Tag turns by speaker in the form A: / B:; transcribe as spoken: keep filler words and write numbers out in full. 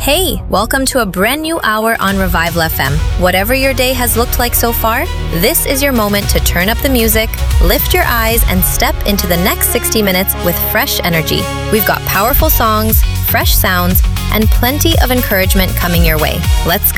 A: Hey, welcome to a brand new hour on Revival F M. Whatever your day has looked like so far, this is your moment to turn up the music, lift your eyes, and step into the next sixty minutes with fresh energy. We've got powerful songs, fresh sounds, and plenty of encouragement coming your way. Let's go.